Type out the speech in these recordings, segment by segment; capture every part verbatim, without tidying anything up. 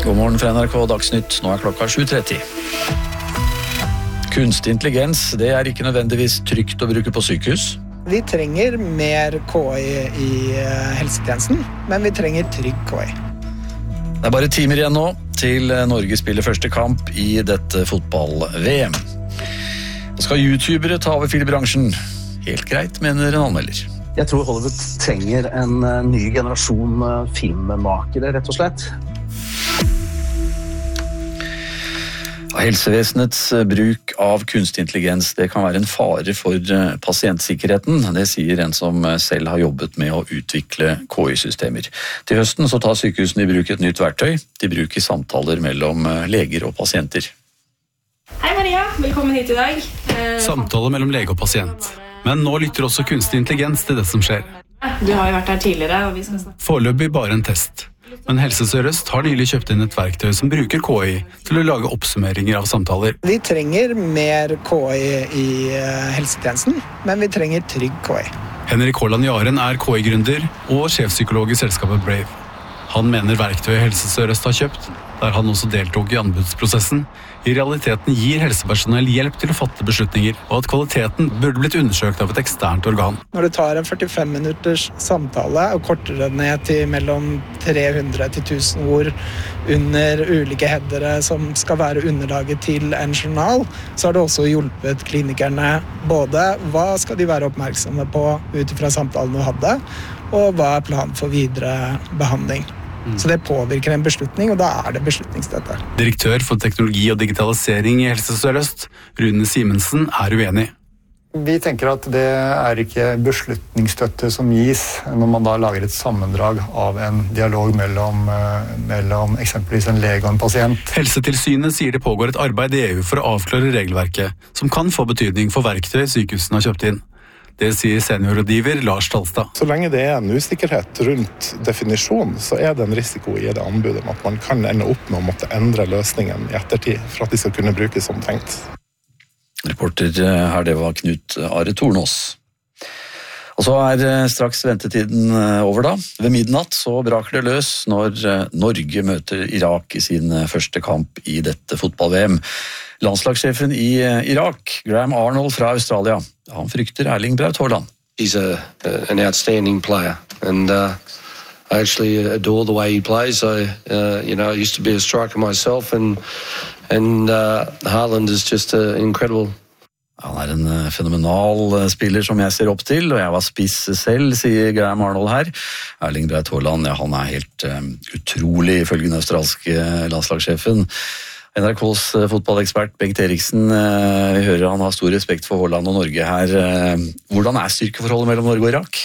God morgen fra N R K Dagsnytt, nå er klokka sju tretti. Kunstig intelligens, det er ikke nødvendigvis trygt å bruke på sykehus. Vi trenger mer K I i helsetjenesten, men vi trenger trygg K I. Det er bare timer igjen nå til Norge spiller første kamp i dette fotball-V M. Skal youtubere ta over filmbransjen? Helt greit, mener en anmelder. Jeg tror Hollywood trenger en ny generasjon filmmakere, rett og slett. Helsevesenets bruk av kunstig intelligens det kan være en fare for pasientsikkerheten. Det sier en som selv har jobbet med å utvikle K I-systemer. Til høsten så tar sykehusene i bruk et nytt verktøy. De bruker samtaler mellom leger og pasienter. Hei Maria, velkommen hit i dag. Samtale mellom lege og pasient. Men nå lytter også kunstig intelligens til det som skjer. Du har jo vært her tidligere, og vi skal snakke. Foreløpig bare en test. Men Helse Sør-Øst har nylig kjøpt inn et verktøy som bruker K I til å lage oppsummeringer av samtaler. Vi trenger mer K I i helsetjenesten, men vi trenger trygg K I. Henrik Haaland Jaren er K I-gründer og sjefpsykolog i selskapet Brave. Han mener verktøyet Helse Sør-Øst har kjøpt, der han også deltok i anbudsprosessen, i realiteten gir helsepersonell hjelp til å fatte beslutninger, og at kvaliteten burde blitt undersøkt av et eksternt organ. Når du tar en førtifem minutters samtale og korter det ned til mellom tre hundre til tusen ord under ulike headere som skal være underlaget til en journal, så har det også hjulpet klinikerne både hva skal de være oppmerksomme på ut fra samtalen du hadde, og hva er planen for videre behandling. Så det påvirker en beslutning, og da er det beslutningsstøtte. Direktør for teknologi og digitalisering i Helse Sør-Øst, Rune Simensen, er uenig. Vi tenker at det er ikke beslutningsstøtte som gis når man da lager et sammendrag av en dialog mellom, mellom eksempelvis en lege og en pasient. Helsetilsynet sier det pågår et arbeid i E U for å avklare regelverket, som kan få betydning for verktøy sykehusene har kjøpt inn. Det sier seniorrådgiver Lars Talstad. Så lenge det er en usikkerhet rundt definisjonen, så er det en risiko i det anbudet om at man kan ende opp med å måtte endre løsningen i ettertid for at de skal kunne brukes som tenkt. Reporter her, det var Knut Are Tornås. Og så er straks ventetiden over da. Ved midnatt så braker det løs når Norge møter Irak i sin første kamp i dette fotball-V M. Landslagssjefen i Irak, Graham Arnold fra Australia, han frykter Erling Braut Haaland. He's a, an outstanding player and uh, I actually adore the way he plays. I, uh, you know, I used to be a striker myself and, and uh, Haaland is just an incredible. Han er en fenomenal spiller som jeg ser opp til, og jeg var spiss selv, sier Graham Arnold her. Erling Braut Haaland, ja, han er helt um, utrolig ifølge den australske landslagssjefen. N R K's fotballekspert Bengt Eriksen, vi hører han har stor respekt for Haaland og Norge her. Hvordan er styrkeforholdet mellom Norge og Irak?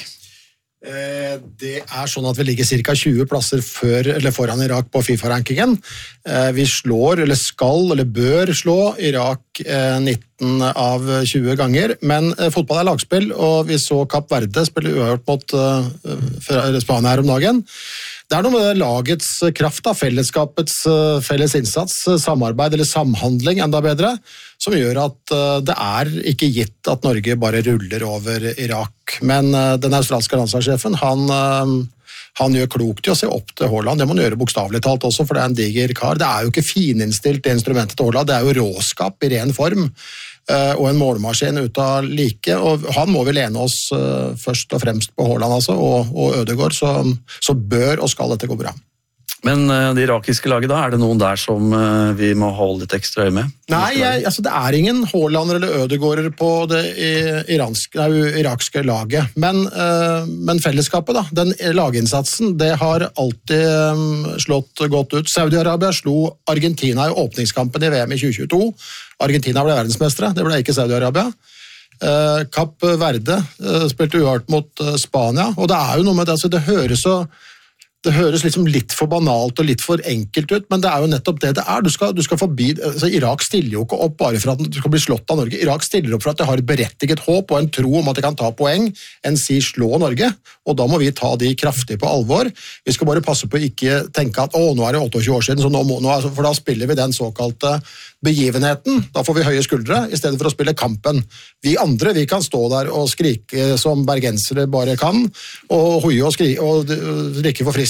Det er sånn at vi ligger cirka tjue plasser før, eller foran Irak på FIFA-rankingen. Vi slår, eller skal, eller bør slå Irak nitten av tjue ganger, men fotball er lagspill, og vi så Kapp Verde spille uavgjort mot Spania her om dagen. Det er noe med lagets kraft, da, fellesskapets felles innsats, samarbeid eller samhandling enda bedre, som gjør at det er ikke gitt at Norge bare ruller over Irak. Men den australske landslagssjefen, han, han gjør klokt i å se opp til Haaland. Det må han gjøre bokstavelig talt også, for det er en diger kar. Det er jo ikke fininnstilt det instrumentet til Haaland, det er jo råskap i ren form. Og en målmaskin ut av like, og han må vi lene oss først og fremst på Haaland altså, og, og Ødegaard, så, så bør og skal dette gå bra. Men det irakiske laget da, er det noen der som vi må holde litt ekstra øye med? Nei, jeg, altså det er ingen Haaland eller Ødegaard på det iranske, nei, irakske laget, men, uh, men fellesskapet da, den laginnsatsen, det har alltid um, slått godt ut. Saudi-Arabia slo Argentina i åpningskampen i V M i tjue tjueto. Argentina ble verdensmestere, det ble ikke Saudi-Arabia. Uh, Kapp Verde uh, spilte uavgjort mot uh, Spania, og det er jo noe med det, altså det høres så Det høres liksom litt for banalt og litt for enkelt ut, men det er jo nettopp det det er. Du skal, du skal forbi, altså Irak stiller jo ikke opp bare for at du skal bli slått av Norge. Irak stiller opp for at de har et berettiget håp og en tro om at de kan ta poeng, enn si slå Norge, og da må vi ta de kraftig på alvor. Vi skal bare passe på å ikke tenke at å, nå er det tjueåtte år siden, så nå må, nå, for da spiller vi den såkalte begivenheten. Da får vi høye skuldre, i stedet for å spille kampen. Vi andre, vi kan stå der og skrike som bergensere bare kan, og hoie og skrike og drikke for frisk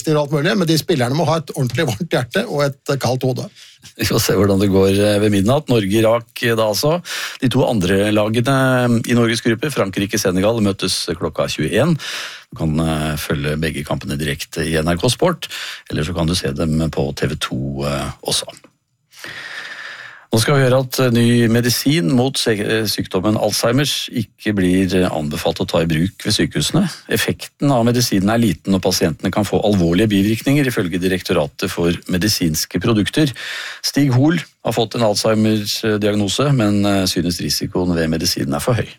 treningsstil og alt mulig, men de spillerne må ha et ordentlig varmt hjerte og et kaldt hode. Vi får se hvordan det går ved midnatt. Norge-Irak da altså. De to andre lagene i Norges gruppe, Frankrike-Senegal, møtes klokka tjueen. Du kan følge begge kampene direkte i N R K Sport, eller så kan du se dem på T V to også. Nå skal vi høre at ny medisin mot sykdommen Alzheimers ikke blir anbefalt å ta i bruk ved sykehusene. Effekten av medisinen er liten, og pasientene kan få alvorlige bivirkninger, ifølge Direktoratet for medisinske produkter. Stig Hoel har fått en Alzheimers-diagnose, men synes risikoen ved medisinen er for høy.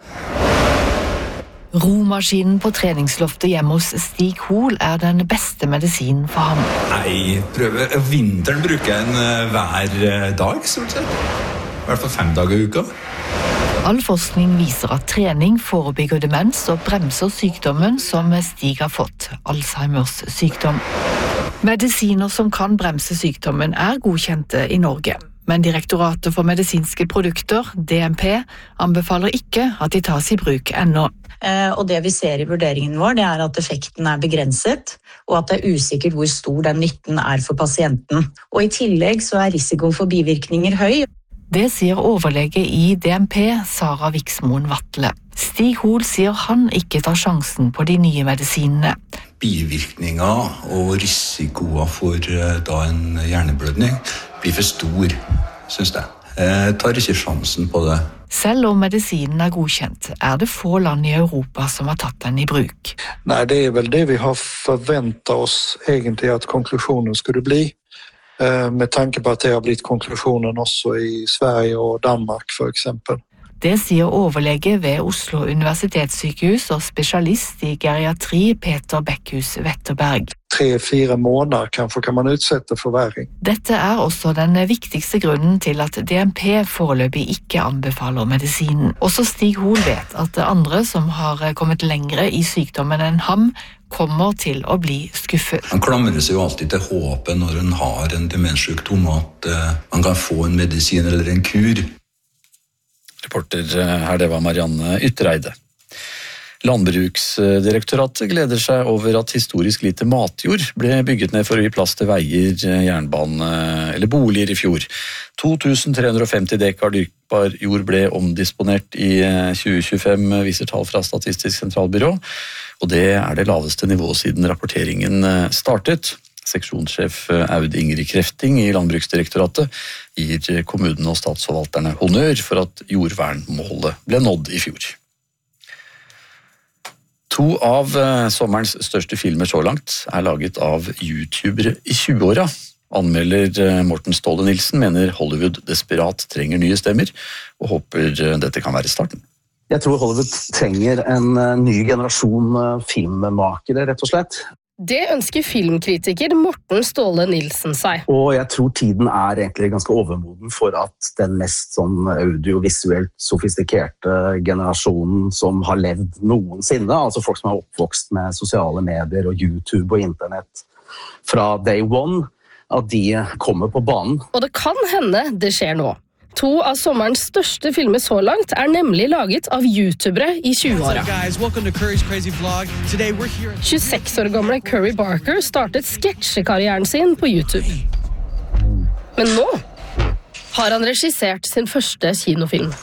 Romaskinen på treningsloftet hjemme hos Stig Hoel er den beste medisinen for ham. Nei, prøve. Vinteren bruker jeg en hver dag, stort sett. I hvert fall fem dager i uka. All forskning viser at trening forebygger demens og bremser sykdommen som Stig har fått, Alzheimers sykdom. Medisiner som kan bremse sykdommen er godkjente i Norge. Men Direktoratet for medisinske produkter, D M P, anbefaler ikke at de tas i bruk ennå. Og det vi ser i vurderingen vår, det er at effekten er begrenset, og at det er usikkert hvor stor den nytten er for pasienten. Og i tillegg så er risikoen for bivirkninger høy. Det sier overlege i D M P, Sara Viksmoen Vatle. Stig Hoel sier han ikke tar sjansen på de nye medisinene. Bivirkninger og risikoer for da en hjerneblødning blir for stor, synes jeg. Jeg tar ikke sjansen på det. Selv om medisinen er godkjent, er det få land i Europa som har tatt den i bruk. Nei, det er vel det vi har forventet oss egentlig at konklusjonen skulle bli. Med tanke på at det har blitt konklusjonen også i Sverige og Danmark, for eksempel. Det sier overlege ved Oslo universitetssykehus og spesialist i geriatri Peter Beckhus Wetterberg. Tre-fire måneder kanskje kan man utsette forverring. Dette er også den viktigste grunnen til at D M P foreløpig ikke anbefaler medisinen. Også Stig Hoel vet at andre som har kommet lengre i sykdommen enn ham, kommer til å bli skuffet. Man klamrer seg jo alltid til håpet når en har en demenssykdom, at man kan få en medisin eller en kur. Reporter her, det var Marianne Yttereide. Landbruksdirektoratet gleder seg over at historisk lite matjord ble bygget ned for å gi plass til veier, jernbane eller boliger i fjor. to tusen tre hundre og femti dekar dyrkbar jord ble omdisponert i tjue tjuefem, viser tall fra Statistisk sentralbyrå, og det er det laveste nivået siden rapporteringen startet. Seksjonssjef Aud Ingrid Krefting i Landbruksdirektoratet gir kommunene og statsforvalterne honnør for at jordvernmålet ble nådd i fjor. To av sommerens største filmer så langt er laget av youtubere i tjueåra. Anmelder Morten Ståle Nilsen mener Hollywood desperat trenger nye stemmer, og håper dette kan være starten. Jeg tror Hollywood trenger en ny generasjon filmmakere, rett og slett. Det ønsker filmkritiker Morten Ståle Nilsen seg. Og jeg tror tiden er egentlig ganske overmoden for at den mest sånn audiovisuelt sofistikerte generasjonen som har levd noensinne, altså folk som er oppvokst med sosiale medier og YouTube og internett fra day one, at de kommer på banen. Og det kan hende det skjer nå. To av sommerens største filmer så langt er nemlig laget av youtubere i tjueåra. tjueseks år gamle Curry Barker startet sketsjekarrieren sin på YouTube. Men nå har han regissert sin første kinofilm.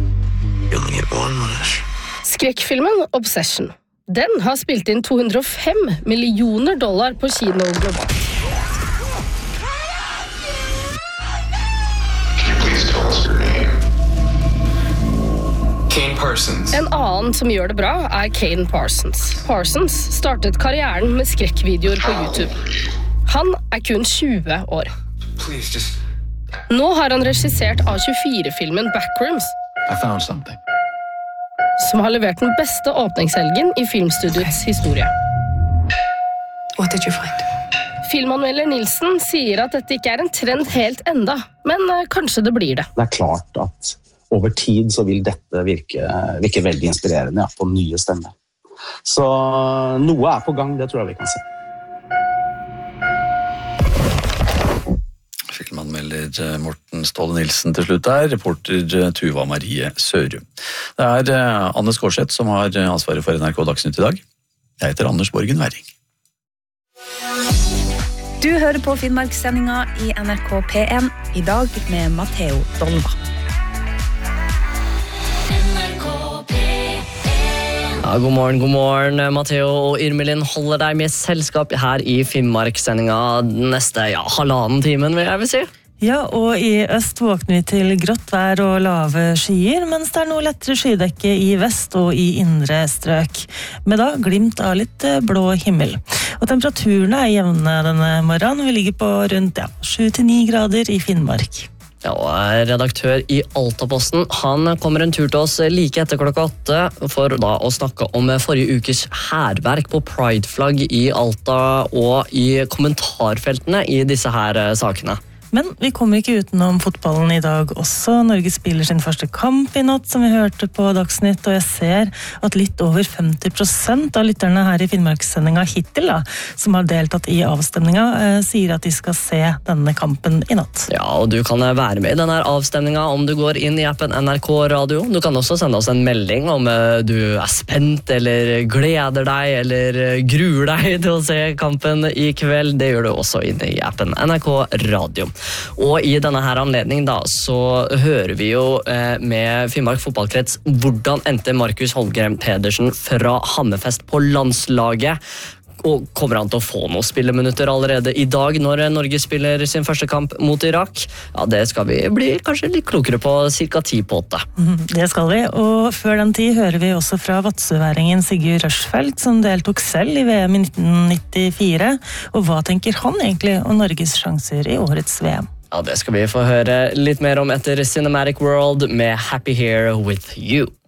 Skrekkfilmen Obsession. Den har spilt inn to hundre og fem millioner dollar på kino globalt. En annen som gjør det bra er Kane Parsons. Parsons startet karrieren med skrekkvideoer på YouTube. Han er kun tjue år. Nå har han regissert A tjuefire-filmen Backrooms, som har levert den beste åpningshelgen i filmstudiets historie. What did you find? Filmanmelder Nilsen sier at dette ikke er en trend helt enda, men kanskje det blir det. Det er klart at over tid så vil dette virke, virke veldig inspirerende, ja, på nye stemmer. Så noe er på gang, det tror jeg vi kan se. Filmanmelder Morten Ståle Nilsen til slutt der, reporter Tuva Marie Sørum. Det er Anne Skårseth som har ansvaret for N R K Dagsnytt i dag. Jeg heter Anders Borgen Werring. Du hører på Finnmarkssendinga i N R K P en, i dag med Matteo Dolva. Ja, god morgen, god morgen. Matteo og Irmelin holder deg med selskap her i Finnmarkssendinga neste ja, halvannen timen, vil jeg vil si. Ja, og i øst våkner vi til grått vær og lave skyer, mens det er noe lettere skydekke i vest og i indre strøk. Med da glimt av litt blå himmel. Og temperaturene er jevne denne morgenen. Vi ligger på rundt ja, sju til ni grader i Finnmark. Ja, og redaktør i Altaposten, han kommer en tur til oss like etter klokka åtte for da å snakke om forrige ukes hærverk på Pride-flagg i Alta og i kommentarfeltene i disse her sakene. Men vi kommer ikke utenom fotballen i dag også. Norge spiller sin første kamp i natt, som vi hørte på Dagsnytt, og jeg ser at litt over femti prosent av lytterne her i Finnmarkssendinga hittil, da, som har deltatt i avstemninga, eh, sier at de skal se denne kampen i natt. Ja, og du kan være med i denne avstemninga om du går inn i appen N R K Radio. Du kan også sende oss en melding om du er spent, eller gleder deg, eller gruer deg til å se kampen i kveld. Det gjør du også inne i appen N R K Radio. Og i denne her anledning da, så hører vi jo eh, med Finnmark fotballkrets hvordan endte Markus Holmgren Pedersen fra Hammerfest på landslaget. Og kommer han til å få noen spilleminutter allerede i dag når Norge spiller sin første kamp mot Irak? Ja, det skal vi bli kanskje litt klokere på cirka ti på åtte. Det skal vi, og før den tid hører vi også fra vadsøværingen Sigurd Rørsfeldt, som deltok selv i V M i nitten nittifire. Og hva tenker han egentlig om Norges sjanser i årets V M? Ja, det skal vi få høre litt mer om etter Cinematic World med Happy Here With You.